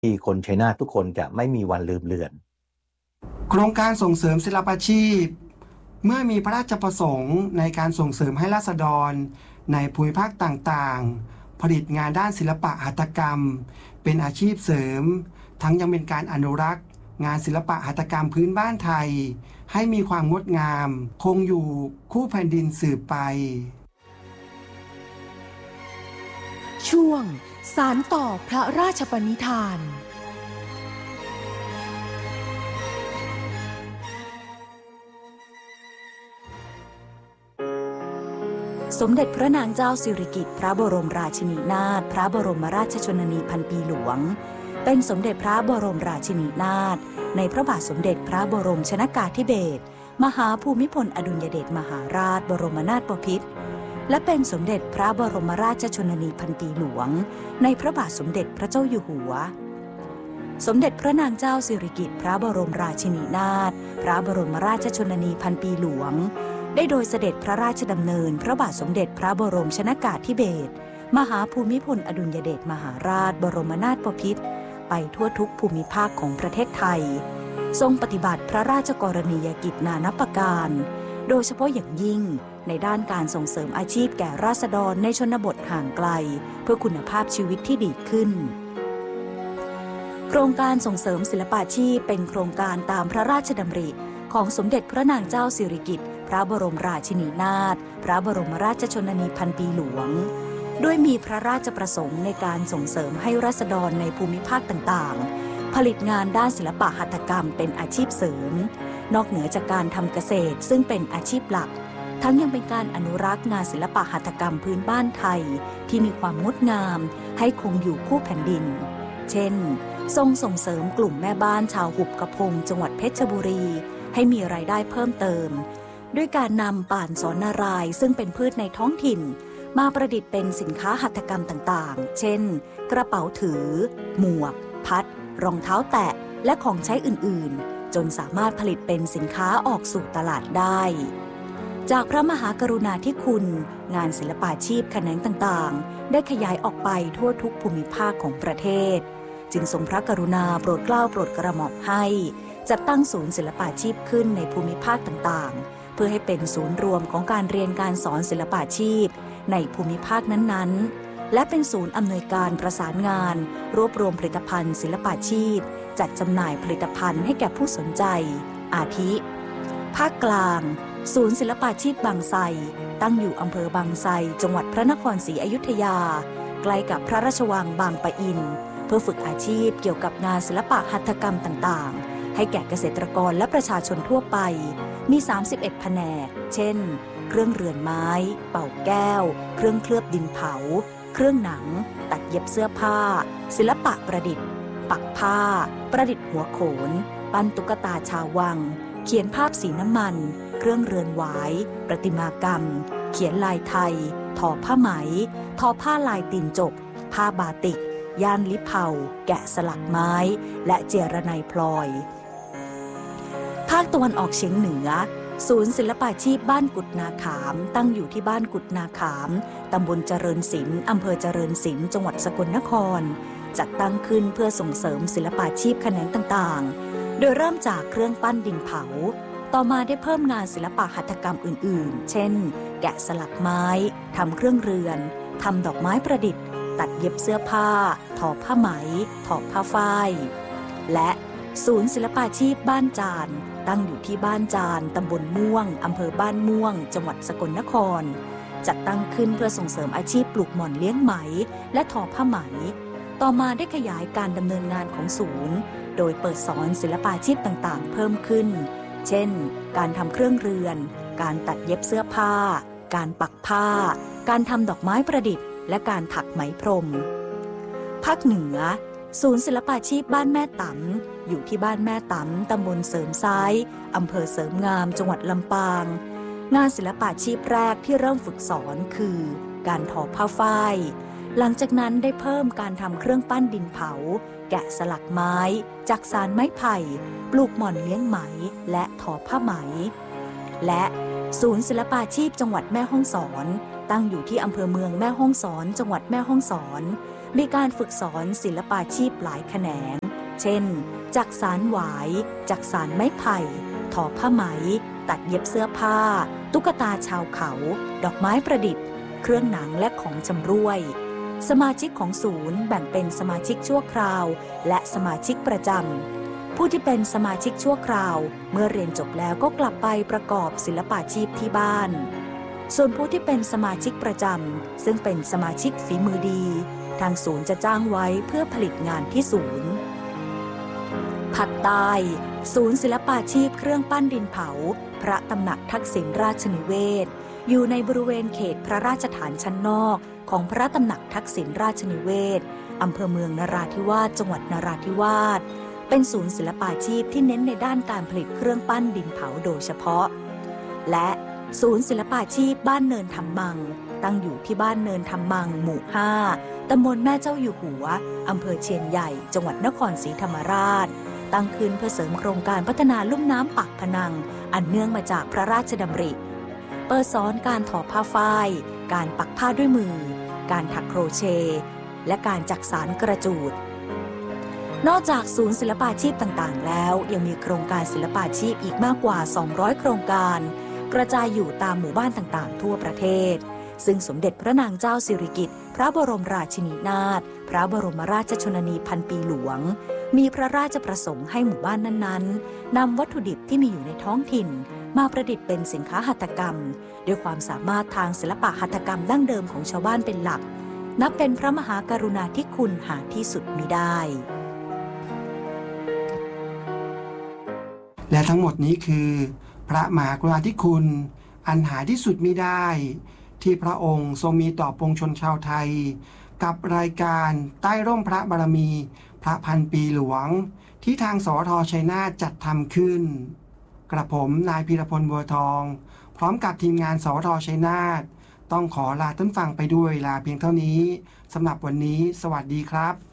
ที่คนชัยนาททุกคนจะไม่มีวันลืมเลือนโครงการส่งเสริมศิลปาชีพเมื่อมีพระราชประสงค์ในการส่งเสริมให้ราษฎรในภูมิภาคต่างๆผลิตงานด้านศิลปะหัตถกรรมเป็นอาชีพเสริมทั้งยังเป็นการอนุรักษ์งานศิลปะหัตถกรรมพื้นบ้านไทยให้มีความงดงามคงอยู่คู่แผ่นดินสืบไปช่วงสานต่อพระราชปณิธานสมเด็จพระนางเจ้าสิริกิติ์พระบรมราชินีนาถพระบรมราชชนนีพันปีหลวงเป็นสมเด็จพระบรมราชินีนาถในพระบาทสมเด็จพระบรมชนกาธิเบศรมหาภูมิพลอดุลยเดชมหาราชบรมนาถบพิตรและเป็นสมเด็จพระบรมราชชนนีพันปีหลวงในพระบาทสมเด็จพระเจ้าอยู่หัวสมเด็จพระนางเจ้าสิริกิติ์พระบรมราชินีนาถพระบรมราชชนนีพันปีหลวงได้โดยเสด็จพระราชดำเนินพระบาทสมเด็จพระบรมชนกาธิเบศรมหาภูมิพลอดุลยเดชมหาราชบรมนาถบพิตรไปทั่วทุกภูมิภาคของประเทศไทยทรงปฏิบัติพระราชกรณียกิจนานับประการโดยเฉพาะอย่างยิ่งในด้านการส่งเสริมอาชีพแก่ราษฎรในชนบทห่างไกลเพื่อคุณภาพชีวิตที่ดีขึ้นโครงการส่งเสริมศิลปาชีพเป็นโครงการตามพระราชดำริของสมเด็จพระนางเจ้าสิริกิติ์พระบรมราชินีนาถพระบรมราชชนนีพันปีหลวงด้วยมีพระราชประสงค์ในการส่งเสริมให้ราษฎรในภูมิภาคต่างๆผลิตงานด้านศิลปะหัตถกรรมเป็นอาชีพเสริมนอกเหนือจากการทำเกษตรซึ่งเป็นอาชีพหลักทั้งยังเป็นการอนุรักษ์งานศิลปะหัตถกรรมพื้นบ้านไทยที่มีความงดงามให้คงอยู่คู่แผ่นดินเช่นทรงส่งเสริมกลุ่มแม่บ้านชาวหุบกระพงจังหวัดเพชรบุรีให้มีรายได้เพิ่มเติมด้วยการนำป่านสอนนารายณ์ซึ่งเป็นพืชในท้องถิ่นมาประดิษฐ์เป็นสินค้าหัตถกรรมต่างๆเช่นกระเป๋าถือหมวกพัดรองเท้าแตะและของใช้อื่นๆจนสามารถผลิตเป็นสินค้าออกสู่ตลาดได้จากพระมหากรุณาธิคุณงานศิลปาชีพแขนงต่างๆได้ขยายออกไปทั่วทุกภูมิภาคของประเทศจึงทรงพระกรุณาโปรดเกล้าโปรดกระหม่อมให้จัดตั้งศูนย์ศิลปาชีพขึ้นในภูมิภาคต่างๆเพื่อให้เป็นศูนย์รวมของการเรียนการสอนศิลปาชีพในภูมิภาคนั้นๆและเป็นศูนย์อำนวยการประสานงานรวบรวมผลิตภัณฑ์ศิลปาชีพจัดจำหน่ายผลิตภัณฑ์ให้แก่ผู้สนใจอาทิภาคกลางศูนย์ศิลปาชีพบางไทรตั้งอยู่อำเภอบางไทรจังหวัดพระนครศรีอยุธยาใกล้กับพระราชวังบางปะอินเพื่อฝึกอาชีพเกี่ยวกับงานศิลปะหัตถกรรมต่างๆให้แก่เกษตรกรและประชาชนทั่วไปมี31แผนกเช่นเครื่องเรือนไม้เป่าแก้วเครื่องเคลือบดินเผาเครื่องหนังตัดเย็บเสื้อผ้าศิลปะประดิษฐ์ปักผ้าประดิษฐ์หัวโขนปั้นตุ๊กตาชาววังเขียนภาพสีน้ำมันเครื่องเรือนหวายประติมากรรมเขียนลายไทยทอผ้าไหมทอผ้าลายตีนจกผ้าบาติกย่านลิเผาแกะสลักไม้และเจรไนพลอยภาคตะวันออกเฉียงเหนือศูนย์ศิลปาชีพบ้านกุดนาขามตั้งอยู่ที่บ้านกุดนาขามตำบลเจริญศิลป์อำเภอเจริญศิลป์จังหวัดสกลนครจัดตั้งขึ้นเพื่อส่งเสริมศิลปาชีพแขนงต่างๆโดยเริ่มจากเครื่องปั้นดินเผาต่อมาได้เพิ่มงานศิลปะหัตถกรรมอื่นๆเช่นแกะสลักไม้ทำเครื่องเรือนทำดอกไม้ประดิษฐ์ตัดเย็บเสื้อผ้าทอผ้าไหมทอผ้าฝ้ายและศูนย์ศิลปาชีพบ้านจานตั้งอยู่ที่บ้านจานตำบลม่วงอำเภอบ้านม่วงจังหวัดสกลนครจัดตั้งขึ้นเพื่อส่งเสริมอาชีพปลูกหม่อนเลี้ยงไหมและทอผ้าไหมต่อมาได้ขยายการดำเนินงานของศูนย์โดยเปิดสอนศิลปาชีพต่างๆเพิ่มขึ้นเช่นการทำเครื่องเรือนการตัดเย็บเสื้อผ้าการปักผ้าการทำดอกไม้ประดิษฐ์และการถักไหมพรมภาคเหนือศูนย์ศิลปาชีพบ้านแม่ต๋ำอยู่ที่บ้านแม่ต๋ำตำบลเสริมซ้ายอำเภอเสริมงามจังหวัดลำปางงานศิลปาชีพแรกที่เริ่มฝึกสอนคือการทอผ้าฝ้ายหลังจากนั้นได้เพิ่มการทำเครื่องปั้นดินเผาแกะสลักไม้จักสานไม้ไผ่ปลูกหม่อนเลี้ยงไหมและทอผ้าไหมและศูนย์ศิลปาชีพจังหวัดแม่ฮ่องสอนตั้งอยู่ที่อำเภอเมืองแม่ฮ่องสอนจังหวัดแม่ฮ่องสอนมีการฝึกสอนศิลปาชีพหลายแขนงเช่นจักสานหวายจักสานไม้ไผ่ทอผ้าไหมตัดเย็บเสื้อผ้าตุ๊กตาชาวเขาดอกไม้ประดิษฐ์เครื่องหนังและของชำร่วยสมาชิกของศูนย์แบ่งเป็นสมาชิกชั่วคราวและสมาชิกประจำผู้ที่เป็นสมาชิกชั่วคราวเมื่อเรียนจบแล้วก็กลับไปประกอบศิลปาชีพที่บ้านส่วนผู้ที่เป็นสมาชิกประจำซึ่งเป็นสมาชิกฝีมือดีทางศูนย์จะจ้างไว้เพื่อผลิตงานที่ศูนย์ภาคใต้ศูนย์ศิลปาชีพเครื่องปั้นดินเผาพระตำหนักทักษิณราชนิเวศอยู่ในบริเวณเขตพระราชฐานชั้นนอกของพระตำหนักทักษิณราชนิเวศอำเภอเมืองนราธิวาสจังหวัดนราธิวาสเป็นศูนย์ศิลปาชีพที่เน้นในด้านการผลิตเครื่องปั้นดินเผาโดยเฉพาะและศูนย์ศิลปาชีพบ้านเนินธรรมังตั้งอยู่ที่บ้านเนินธรรมังหมู่ 5ตำบลแม่เจ้าอยู่หัวอำเภอเชียนใหญ่จังหวัดนครศรีธรรมราชตั้งขึ้นเพื่อเสริมโครงการพัฒนาลุ่มน้ำปากพนังอันเนื่องมาจากพระราชดำริเปิดสอนการทอผ้าฝ้ายการปักผ้าด้วยมือการถักโครเชต์และการจักสานกระจูดนอกจากศูนย์ศิลปาชีพต่างๆแล้วยังมีโครงการศิลปาชีพอีกมากกว่า200โครงการกระจายอยู่ตามหมู่บ้านต่างๆทั่วประเทศซึ่งสมเด็จพระนางเจ้าสิริกิติ์พระบรมราชินีนาถพระบรมราชชนนีพันปีหลวงมีพระราชประสงค์ให้หมู่บ้านนั้นๆนำวัตถุดิบที่มีอยู่ในท้องถิ่นมาประดิษฐ์เป็นสินค้าหัตถกรรมด้วยความสามารถทางศิลปะหัตถกรรมดั้งเดิมของชาวบ้านเป็นหลักนับเป็นพระมหากรุณาธิคุณหาที่สุดมิได้และทั้งหมดนี้คือพระมหากรุณาธิคุณอันหาที่สุดมิได้ที่พระองค์ทรงมีต่อปวงชนชาวไทยกับรายการใต้ร่มพระบารมีพระพันปีหลวงที่ทางสทชัยนาทจัดทำขึ้นกระผมนายพีรพลบัวทองพร้อมกับทีมงานสทชัยนาทต้องขอลาท่านฟังไปด้วยเวลาเพียงเท่านี้สำหรับวันนี้สวัสดีครับ